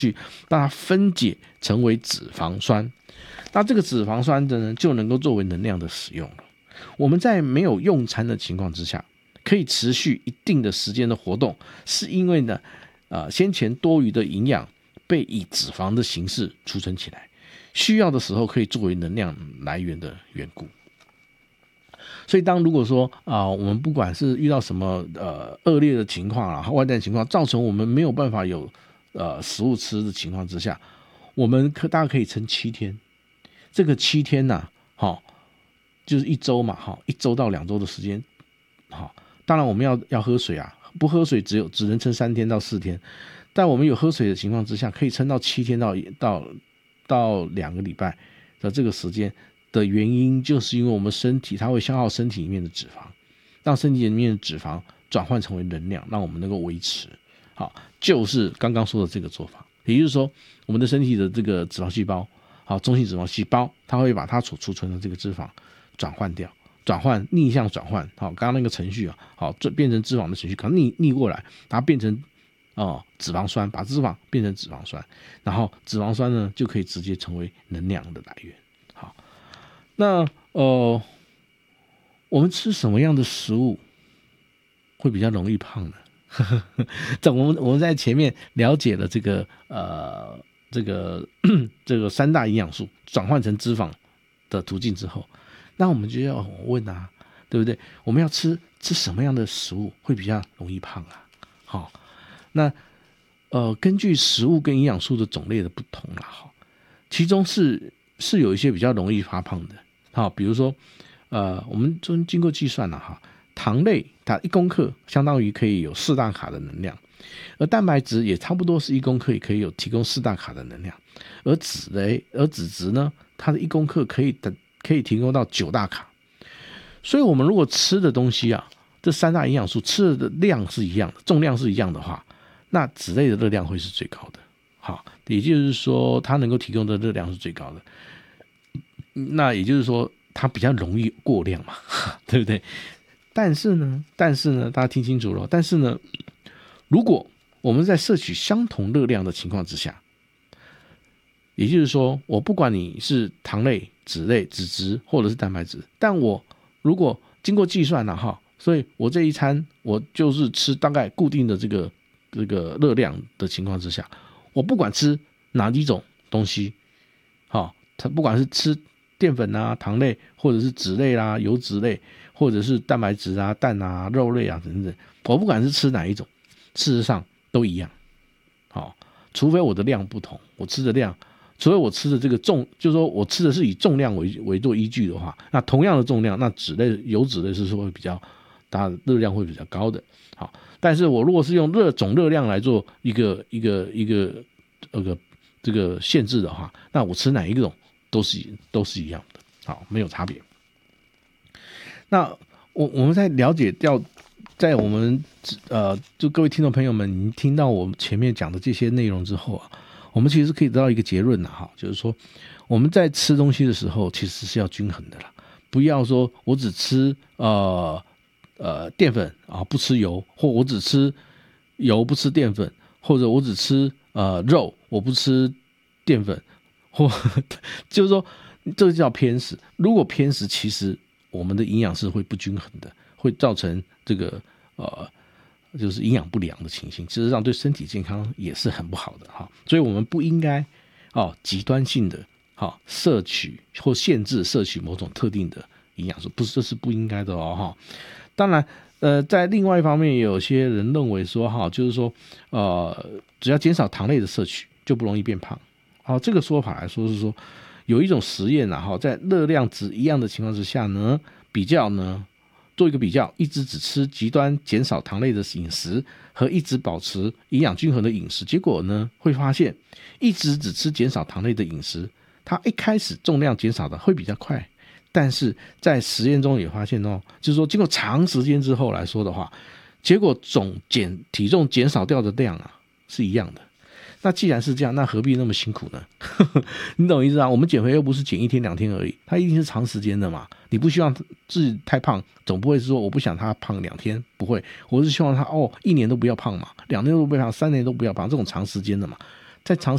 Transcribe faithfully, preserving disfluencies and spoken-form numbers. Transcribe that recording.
去让它分解成为脂肪酸。那这个脂肪酸的呢，就能够作为能量的使用了。我们在没有用餐的情况之下，可以持续一定的时间的活动，是因为呢，呃，先前多余的营养被以脂肪的形式储存起来，需要的时候可以作为能量来源的缘故。所以当如果说啊、呃，我们不管是遇到什么呃恶劣的情况啊，外在情况造成我们没有办法有呃食物吃的情况之下，我们可大概可以撑七天。这个七天呐、啊，好、哦，就是一周嘛，哈、哦，一周到两周的时间，好、哦，当然我们要要喝水啊，不喝水只有只能撑三天到四天，但我们有喝水的情况之下，可以撑到七天到到到两个礼拜的这个时间的原因，就是因为我们身体它会消耗身体里面的脂肪，让身体里面的脂肪转换成为能量，让我们能够维持。好，就是刚刚说的这个做法，也就是说，我们的身体的这个脂肪细胞。好，中性脂肪细胞，它会把它所储存的这个脂肪转换掉，转换逆向转换。好，刚刚那个程序啊，好，变成脂肪的程序，可能逆逆过来，它变成哦脂肪酸，把脂肪变成脂肪酸，然后脂肪酸呢就可以直接成为能量的来源。好，那呃，我们吃什么样的食物会比较容易胖呢？这我们我们在前面了解了这个呃。这个这个三大营养素转换成脂肪的途径之后，那我们就要问啊，对不对？我们要吃吃什么样的食物会比较容易胖啊？好、哦，那呃，根据食物跟营养素的种类的不同啦，哈，其中是是有一些比较容易发胖的，好，比如说呃，我们经过计算了哈，糖类它一公克相当于可以有四大卡的能量。而蛋白质也差不多是一公克，也可以有提供四大卡的能量。而脂类，而脂质呢，它的一公克可以可以提供到九大卡。所以，我们如果吃的东西啊，这三大营养素吃的量是一样的，重量是一样的话，那脂类的热量会是最高的。好，也就是说，它能够提供的热量是最高的。那也就是说，它比较容易过量嘛，对不对？但是呢，但是呢，大家听清楚了，但是呢。如果我们在摄取相同热量的情况之下，也就是说，我不管你是糖类、脂类、脂质或者是蛋白质，但我如果经过计算了哈，所以我这一餐我就是吃大概固定的这个这个热量的情况之下，我不管吃哪几种东西，好，它不管是吃淀粉啊、糖类，或者是脂类啦、油脂类，或者是蛋白质啊、蛋啊、肉类啊等等，我不管是吃哪一种。事实上都一样，好，除非我的量不同，我吃的量，除非我吃的这个重，就是说我吃的是以重量为为做依据的话，那同样的重量，那脂类、油脂类是说会比较，它的热量会比较高的，好，但是我如果是用热总热量来做一个一个一个这个这个限制的话，那我吃哪一种都是都是一样的，好，没有差别。那我我们在了解掉。在我们呃，就各位听众朋友们，你听到我们前面讲的这些内容之后啊，我们其实可以得到一个结论哈，就是说我们在吃东西的时候，其实是要均衡的啦，不要说我只吃呃呃淀粉啊，不吃油，或我只吃油不吃淀粉，或者我只吃呃肉，我不吃淀粉，或就是说这个叫偏食。如果偏食，其实我们的营养是会不均衡的，会造成这个。呃，就是营养不良的情形，事实上对身体健康也是很不好的哈，所以我们不应该哦极端性的哈摄取或限制摄取某种特定的营养素，不是这是不应该的哦哈。当然，呃，在另外一方面，也有些人认为说哈，就是说呃，只要减少糖类的摄取，就不容易变胖。好，这个说法来说是说，有一种实验啊哈，在热量值一样的情况之下呢，比较呢。做一个比较，一直只吃极端减少糖类的饮食和一直保持营养均衡的饮食，结果呢会发现，一直只吃减少糖类的饮食，它一开始重量减少的会比较快，但是在实验中也发现哦，就是说经过长时间之后来说的话，结果总减体重减少掉的量啊是一样的。那既然是这样，那何必那么辛苦呢？你懂意思啊？我们减肥又不是减一天两天而已，它一定是长时间的嘛。你不希望自己太胖，总不会是说我不想他胖两天，不会，我是希望他哦一年都不要胖嘛，两年都不要胖，三年都不要胖，这种长时间的嘛，在长